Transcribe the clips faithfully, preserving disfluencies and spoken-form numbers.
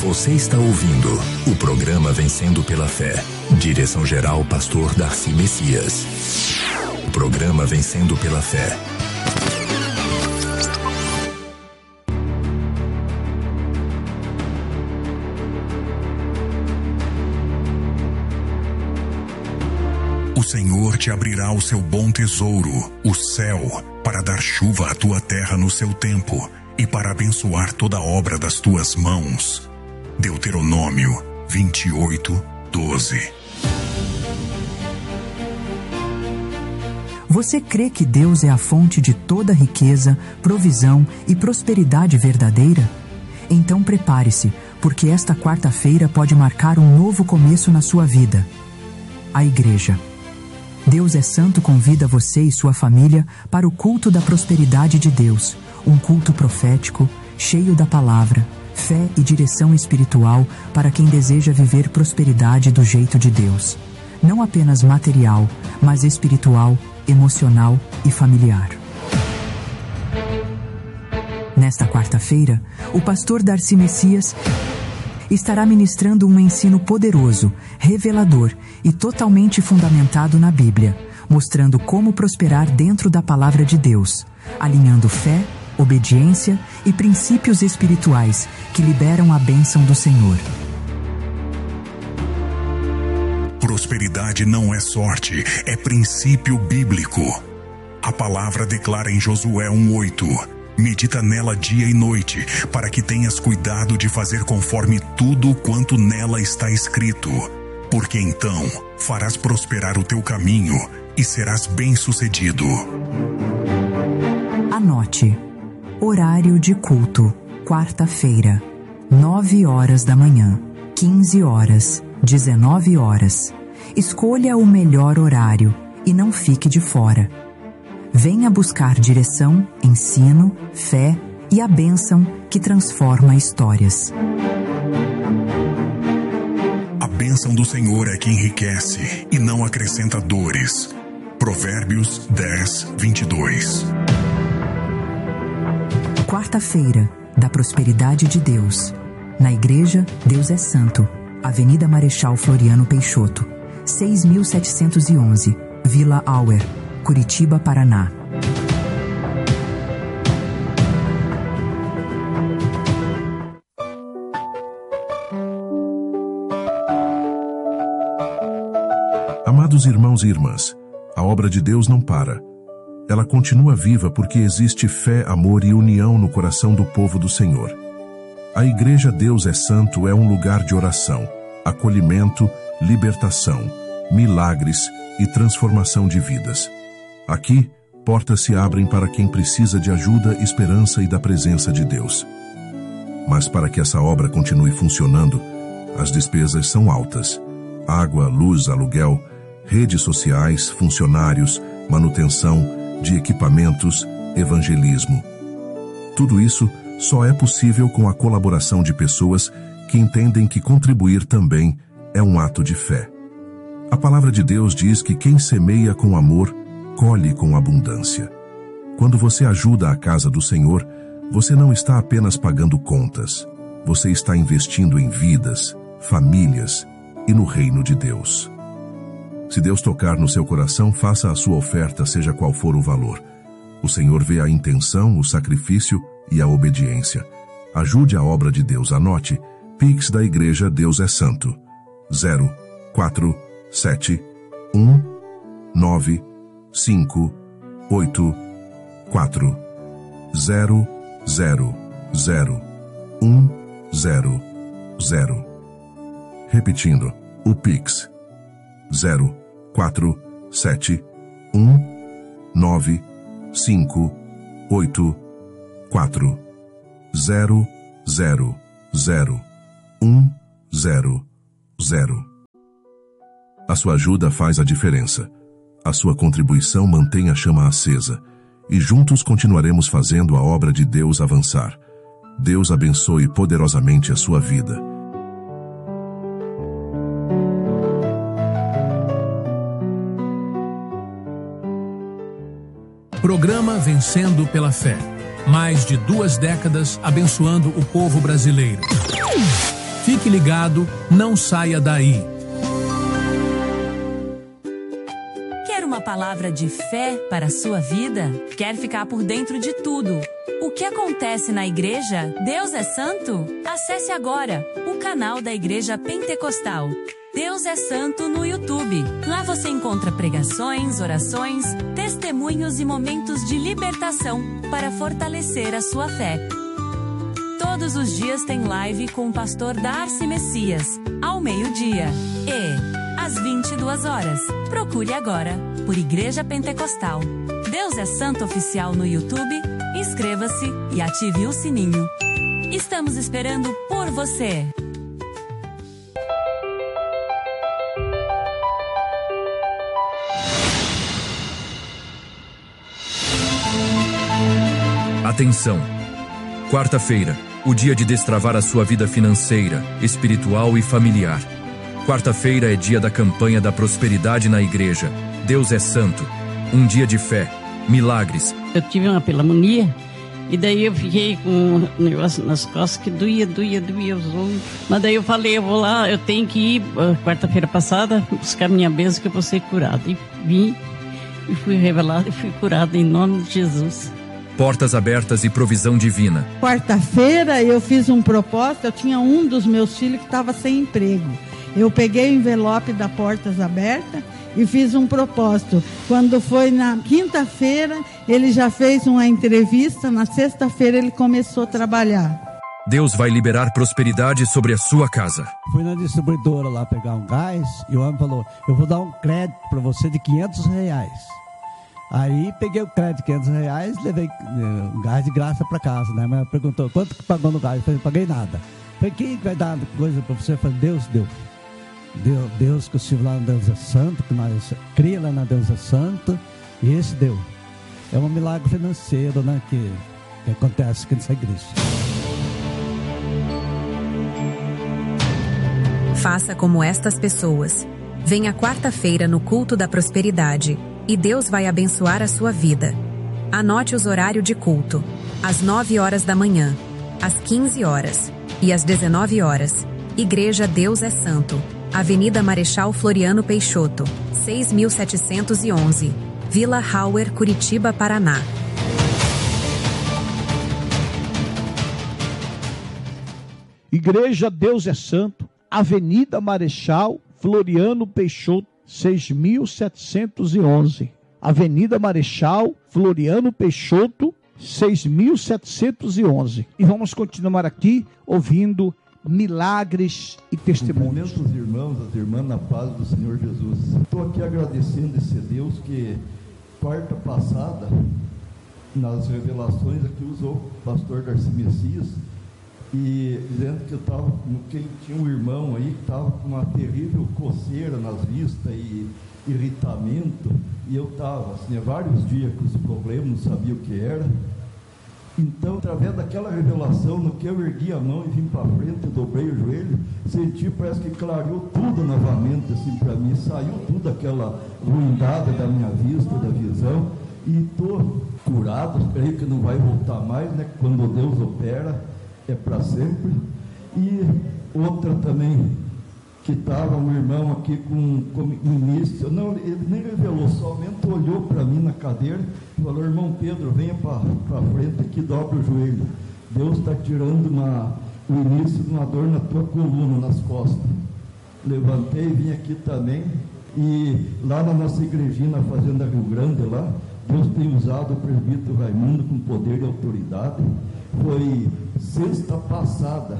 Você está ouvindo o programa Vencendo pela Fé. Direção-geral Pastor Darcy Messias. O programa Vencendo pela Fé. O Senhor te abrirá o seu bom tesouro, o céu, para dar chuva à tua terra no seu tempo e para abençoar toda a obra das tuas mãos. Deuteronômio vinte e oito, doze. Você crê que Deus é a fonte de toda riqueza, provisão e prosperidade verdadeira? Então prepare-se, porque esta quarta-feira pode marcar um novo começo na sua vida. A Igreja. Deus é Santo convida você e sua família para o culto da prosperidade de Deus, um culto profético, cheio da palavra, fé e direção espiritual para quem deseja viver prosperidade do jeito de Deus. Não apenas material, mas espiritual, emocional e familiar. Nesta quarta-feira, o pastor Darcy Messias estará ministrando um ensino poderoso, revelador e totalmente fundamentado na Bíblia, mostrando como prosperar dentro da palavra de Deus, alinhando fé, obediência e princípios espirituais que liberam a bênção do Senhor. Prosperidade não é sorte, é princípio bíblico. A palavra declara em Josué um oito: medita nela dia e noite, para que tenhas cuidado de fazer conforme tudo quanto nela está escrito. Porque então farás prosperar o teu caminho e serás bem-sucedido. Anote. Horário de culto, quarta-feira, nove horas da manhã, quinze horas, dezenove horas. Escolha o melhor horário e não fique de fora. Venha buscar direção, ensino, fé e a bênção que transforma histórias. A bênção do Senhor é que enriquece e não acrescenta dores. Provérbios dez, vinte e dois. Quarta-feira, da prosperidade de Deus. Na Igreja, Deus é Santo. Avenida Marechal Floriano Peixoto, seis mil setecentos e onze, Vila Auer, Curitiba, Paraná. Amados irmãos e irmãs, a obra de Deus não para. Ela continua viva porque existe fé, amor e união no coração do povo do Senhor. A Igreja Deus é Santo é um lugar de oração, acolhimento, libertação, milagres e transformação de vidas. Aqui, portas se abrem para quem precisa de ajuda, esperança e da presença de Deus. Mas para que essa obra continue funcionando, as despesas são altas. Água, luz, aluguel, redes sociais, funcionários, manutenção de equipamentos, evangelismo. Tudo isso só é possível com a colaboração de pessoas que entendem que contribuir também é um ato de fé. A palavra de Deus diz que quem semeia com amor, colhe com abundância. Quando você ajuda a casa do Senhor, você não está apenas pagando contas. Você está investindo em vidas, famílias e no reino de Deus. Se Deus tocar no seu coração, faça a sua oferta, seja qual for o valor. O Senhor vê a intenção, o sacrifício e a obediência. Ajude a obra de Deus. Anote. Pix da Igreja Deus é Santo. zero quatro sete um nove cinco oito quatro zero zero zero um zero zero. Repetindo, o Pix zero quatro sete um nove cinco oito quatro zero zero zero um zero zero. A sua ajuda faz a diferença. A sua contribuição mantém a chama acesa e juntos continuaremos fazendo a obra de Deus avançar. Deus abençoe poderosamente a sua vida. Programa Vencendo pela Fé. Mais de duas décadas abençoando o povo brasileiro. Fique ligado, não saia daí. Quer uma palavra de fé para a sua vida? Quer ficar por dentro de tudo? O que acontece na igreja? Deus é Santo? Acesse agora o canal da Igreja Pentecostal Deus é Santo no YouTube. Lá você encontra pregações, orações, testemunhos e momentos de libertação para fortalecer a sua fé. Todos os dias tem live com o pastor Darcy Messias, ao meio-dia e às vinte e duas horas. Procure agora por Igreja Pentecostal Deus é Santo Oficial no YouTube, inscreva-se e ative o sininho. Estamos esperando por você! Atenção! Quarta-feira, o dia de destravar a sua vida financeira, espiritual e familiar. Quarta-feira é dia da campanha da prosperidade na igreja. Deus é Santo. Um dia de fé, milagres. Eu tive uma pneumonia e daí eu fiquei com um negócio nas costas que doía, doía, doía os ombros. Mas daí eu falei, eu vou lá, eu tenho que ir quarta-feira passada buscar minha bênção que eu vou ser curado. E vim e fui revelado e fui curado em nome de Jesus. Portas abertas e provisão divina. Quarta-feira eu fiz um propósito, eu tinha um dos meus filhos que estava sem emprego. Eu peguei o envelope da Portas Abertas e fiz um propósito. Quando foi na quinta-feira, ele já fez uma entrevista, na sexta-feira ele começou a trabalhar. Deus vai liberar prosperidade sobre a sua casa. Fui na distribuidora lá pegar um gás e o homem falou, eu vou dar um crédito para você de quinhentos reais. Aí peguei o crédito de quinhentos reais, levei um gás de graça para casa, né? Mas ela perguntou, quanto que pagou no gás? Eu falei, não paguei nada. Eu falei, quem vai dar coisa para você? Eu falei, Deus deu. Deus, Deus que eu estive lá no Deus é Santo, que nós cria lá na Deus é Santo, e esse deu. É um milagre financeiro, né? Que, que acontece aqui nessa igreja. Faça como estas pessoas. Venha quarta-feira no culto da prosperidade. E Deus vai abençoar a sua vida. Anote os horários de culto. Às nove horas da manhã, às quinze horas e às dezenove horas. Igreja Deus é Santo. Avenida Marechal Floriano Peixoto, seis mil setecentos e onze. Vila Hauer, Curitiba, Paraná. Igreja Deus é Santo. Avenida Marechal Floriano Peixoto, seis mil setecentos e onze. Avenida Marechal Floriano Peixoto, seis mil setecentos e onze. E vamos continuar aqui ouvindo milagres e testemunhos. Cumprimento os irmãos, as irmãs na paz do Senhor Jesus. Estou aqui agradecendo esse Deus que quarta passada, nas revelações aqui usou o pastor Darcy Messias, e dizendo que eu estava, que tinha um irmão aí que estava com uma terrível coceira nas vistas e irritamento, e eu estava assim, há vários dias com os problemas, não sabia o que era. Então, através daquela revelação, no que eu ergui a mão e vim para frente, dobrei o joelho, senti, parece que clareou tudo novamente assim para mim, saiu tudo aquela ruindade da minha vista, da visão, e estou curado, creio que não vai voltar mais, né? Quando Deus opera, é para sempre. E outra também, que estava um irmão aqui com, com início, não, ele nem revelou, somente olhou para mim na cadeira e falou, irmão Pedro, venha para frente aqui, dobra o joelho. Deus está tirando uma, o início de uma dor na tua coluna, nas costas. Levantei, vim aqui também, e lá na nossa igrejinha, na Fazenda Rio Grande, lá, Deus tem usado o presbítero Raimundo com poder e autoridade. Foi sexta passada,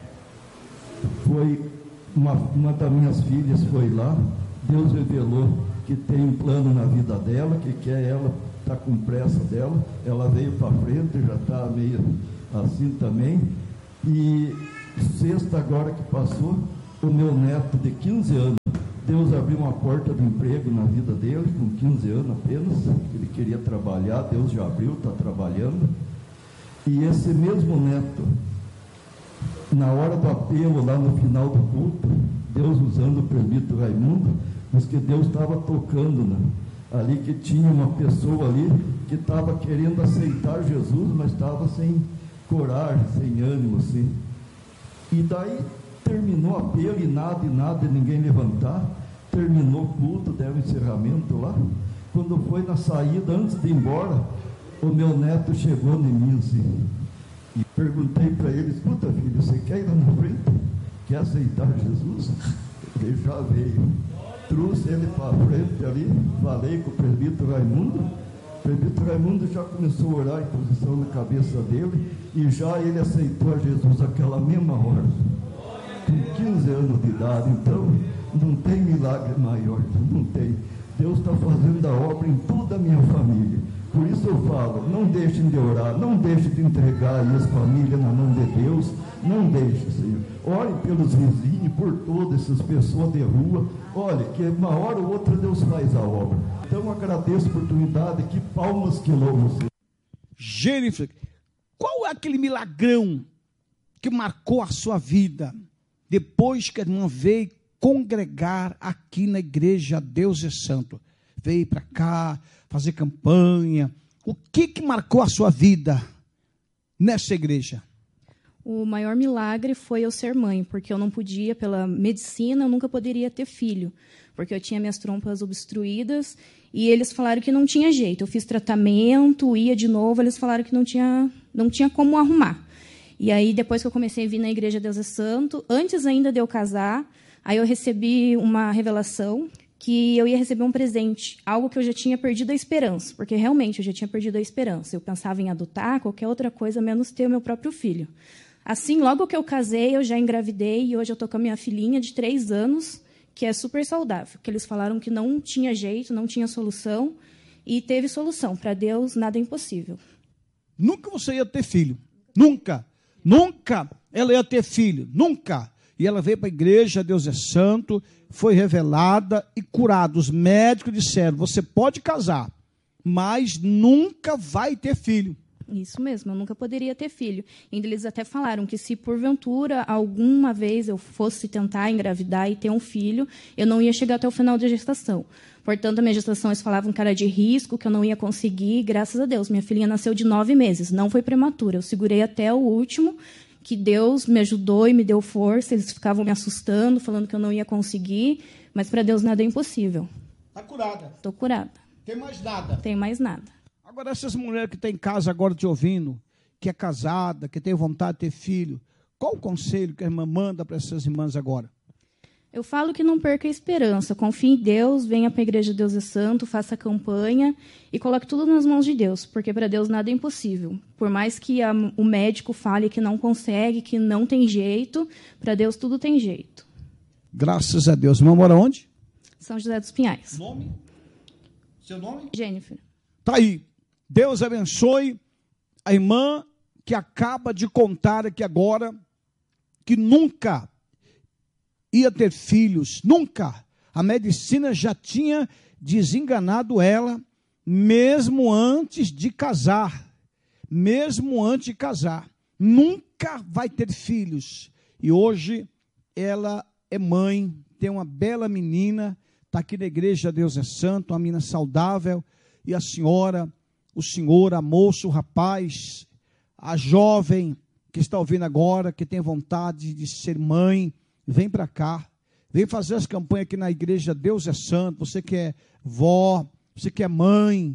foi uma, uma das minhas filhas foi lá, Deus revelou que tem um plano na vida dela, que quer ela, está com pressa dela, ela veio para frente, já está meio assim também, e sexta agora que passou, o meu neto de quinze anos, Deus abriu uma porta de emprego na vida dele, com quinze anos apenas, ele queria trabalhar, Deus já abriu, está trabalhando. E esse mesmo neto, na hora do apelo, lá no final do culto, Deus usando o presbítero Raimundo, diz que Deus estava tocando, né? Ali que tinha uma pessoa ali que estava querendo aceitar Jesus, mas estava sem coragem, sem ânimo, assim. E daí terminou a pele e nada, e nada, e ninguém levantar. Terminou o culto, deu o encerramento lá. Quando foi na saída, antes de ir embora, o meu neto chegou em mim assim, e perguntei para ele: escuta, filho, você quer ir lá na frente? Quer aceitar Jesus? Ele já veio. Trouxe ele para frente ali, falei com o presbítero Raimundo. O presbítero Raimundo já começou a orar em posição na cabeça dele, e já ele aceitou a Jesus aquela mesma hora, com quinze anos de idade. Então, não tem milagre maior, não tem. Deus está fazendo a obra em toda a minha família. Por isso eu falo, não deixem de orar, não deixem de entregar aí as famílias na mão de Deus, não deixem, Senhor. Orem pelos vizinhos, por todas essas pessoas de rua. Olha, que uma hora ou outra Deus faz a obra. Então agradeço a oportunidade, que palmas que louvam, Senhor. Jennifer, qual é aquele milagrão que marcou a sua vida depois que a irmã veio congregar aqui na igreja Deus é Santo? Veio para cá fazer campanha. O que que marcou a sua vida nessa igreja? O maior milagre foi eu ser mãe, porque eu não podia, pela medicina, eu nunca poderia ter filho, porque eu tinha minhas trompas obstruídas, e eles falaram que não tinha jeito. Eu fiz tratamento, ia de novo, eles falaram que não tinha, não tinha como arrumar. E aí, depois que eu comecei a vir na igreja Deus é Santo, antes ainda de eu casar, aí eu recebi uma revelação que eu ia receber um presente, algo que eu já tinha perdido a esperança, porque realmente eu já tinha perdido a esperança. Eu pensava em adotar, qualquer outra coisa, menos ter o meu próprio filho. Assim, logo que eu casei, eu já engravidei, e hoje eu estou com a minha filhinha de três anos, que é super saudável, que eles falaram que não tinha jeito, não tinha solução, e teve solução. Para Deus, nada é impossível. Nunca você ia ter filho. Nunca. Nunca ela ia ter filho. Nunca. E ela veio para a igreja, Deus é Santo, foi revelada e curada. Os médicos disseram: você pode casar, mas nunca vai ter filho. Isso mesmo, eu nunca poderia ter filho. E eles até falaram que se porventura alguma vez eu fosse tentar engravidar e ter um filho, eu não ia chegar até o final da gestação. Portanto, a minha gestação, eles falavam que era de risco, que eu não ia conseguir. Graças a Deus, minha filhinha nasceu de nove meses, não foi prematura. Eu segurei até o último, que Deus me ajudou e me deu força. Eles ficavam me assustando, falando que eu não ia conseguir, mas para Deus nada é impossível. Está curada? Estou curada. Tem mais nada? Tem mais nada. Agora, essas mulheres que estão em casa agora te ouvindo, que é casada, que tem vontade de ter filho, qual o conselho que a irmã manda para essas irmãs agora? Eu falo que não perca a esperança, confie em Deus, venha para a igreja Deus é Santo, faça campanha e coloque tudo nas mãos de Deus, porque para Deus nada é impossível. Por mais que a, o médico fale que não consegue, que não tem jeito, para Deus tudo tem jeito. Graças a Deus. Irmã mora onde? São José dos Pinhais. Nome? Seu nome? Jennifer. Tá aí. Deus abençoe a irmã que acaba de contar aqui agora que nunca ia ter filhos, nunca. A medicina já tinha desenganado ela, mesmo antes de casar. Mesmo antes de casar. Nunca vai ter filhos. E hoje ela é mãe, tem uma bela menina, está aqui na igreja Deus é Santo, uma menina saudável, e a senhora, o senhor, a moça, o rapaz, a jovem que está ouvindo agora, que tem vontade de ser mãe, vem para cá, vem fazer as campanhas aqui na igreja Deus é Santo. Você que é vó, você que é mãe,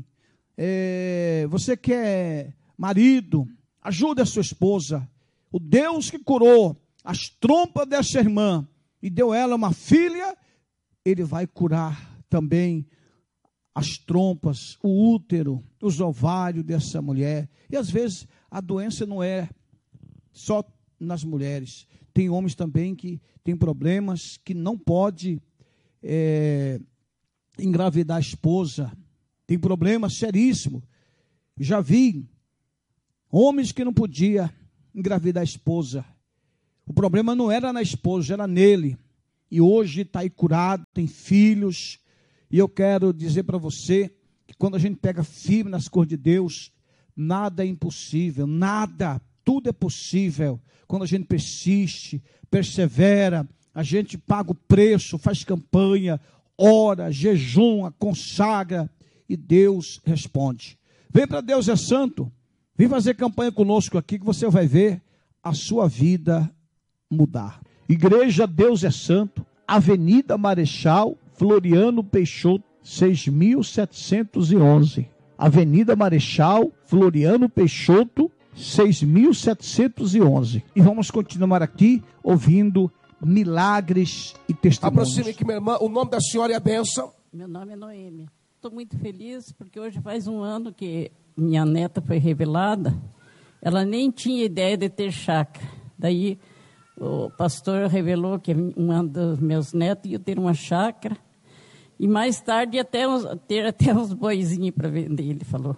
é, você que é marido, ajude a sua esposa. O Deus que curou as trompas dessa irmã e deu ela uma filha, Ele vai curar também as trompas, o útero, os ovários dessa mulher. E às vezes a doença não é só nas mulheres. Tem homens também que têm problemas, que não pode é, engravidar a esposa. Tem problema seríssimo. Já vi homens que não podiam engravidar a esposa. O problema não era na esposa, era nele. E hoje está aí curado, tem filhos. E eu quero dizer para você que quando a gente pega firme nas coisas de Deus, nada é impossível, nada, tudo é possível. Quando a gente persiste, persevera, a gente paga o preço, faz campanha, ora, jejuma, consagra e Deus responde. Vem para Deus é Santo, vem fazer campanha conosco aqui que você vai ver a sua vida mudar. Igreja Deus é Santo, Avenida Marechal Floriano Peixoto, seis mil setecentos e onze. Avenida Marechal Floriano Peixoto, seis mil setecentos e onze. E vamos continuar aqui ouvindo milagres e testemunhos. Aproxime aqui, minha irmã. O nome da senhora é a bênção. Meu nome é Noêmia. Estou muito feliz porque hoje faz um ano que minha neta foi revelada. Ela nem tinha ideia de ter chácara. Daí o pastor revelou que um dos meus netos ia ter uma chácara. E mais tarde ia até uns, ter até uns boizinhos para vender, ele falou.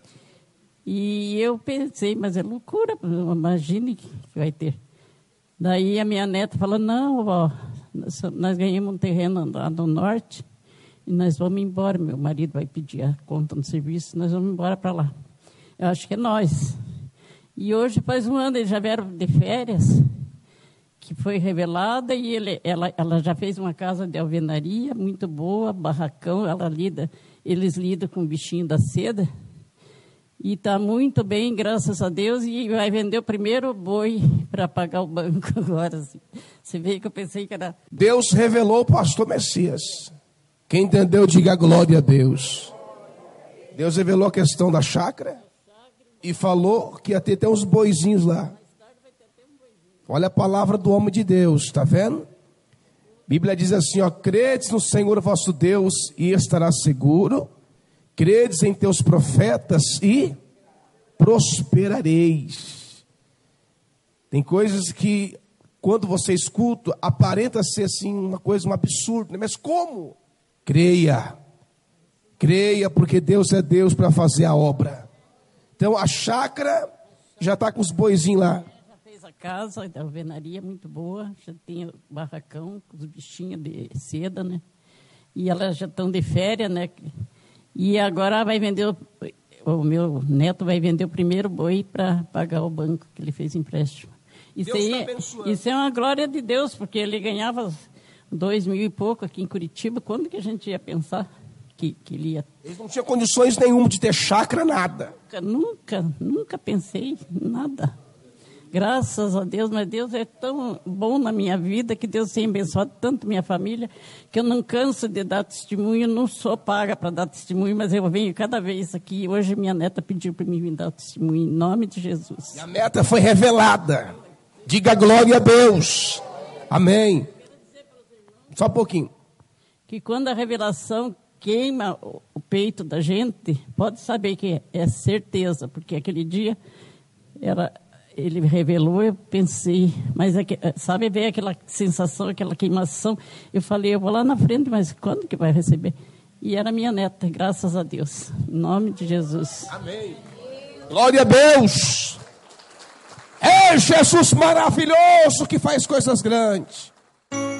E eu pensei, mas é loucura, imagine que vai ter. Daí a minha neta falou, não, ó, nós, nós ganhamos um terreno lá no norte e nós vamos embora. Meu marido vai pedir a conta no serviço, nós vamos embora para lá. Eu acho que é nós. E hoje faz um ano, eles já vieram de férias, que foi revelada, e ele, ela, ela já fez uma casa de alvenaria muito boa, barracão, ela lida, eles lidam com o bichinho da seda, e está muito bem, graças a Deus, e vai vender o primeiro boi para pagar o banco agora. Assim. Você vê que eu pensei que era... Deus revelou o pastor Messias. Quem entendeu, diga glória a Deus. Deus revelou a questão da chácara e falou que ia ter até uns boizinhos lá. Olha a palavra do homem de Deus, está vendo? A Bíblia diz assim, ó, credes no Senhor vosso Deus e estarás seguro, credes em teus profetas e prosperareis. Tem coisas que, quando você escuta, aparenta ser assim, uma coisa, um absurdo, né? Mas como? Creia, creia, porque Deus é Deus para fazer a obra. Então a chácara já está com os boizinhos lá. A casa da alvenaria muito boa, já tem barracão com os bichinhos de seda, né? E elas já estão de férias, né? E agora vai vender, o, o meu neto vai vender o primeiro boi para pagar o banco que ele fez empréstimo. Isso, aí, tá isso é uma glória de Deus, porque ele ganhava dois mil e pouco aqui em Curitiba. Quando que a gente ia pensar que, que ele ia... Eles não tinham condições nenhuma de ter chácara, nada. Nunca, nunca, nunca pensei nada. Graças a Deus, mas Deus é tão bom na minha vida, que Deus tem abençoado tanto minha família, que eu não canso de dar testemunho, não sou paga para dar testemunho, mas eu venho cada vez aqui. Hoje minha neta pediu para mim dar testemunho, em nome de Jesus. E a meta foi revelada. Diga glória a Deus. Amém. Só um pouquinho. Que quando a revelação queima o peito da gente, pode saber que é certeza, porque aquele dia era... Ele revelou, eu pensei, mas é que, sabe, veio aquela sensação, aquela queimação. Eu falei, eu vou lá na frente, mas quando que vai receber? E era minha neta, graças a Deus. Em nome de Jesus. Amém. Glória a Deus. É Jesus maravilhoso que faz coisas grandes.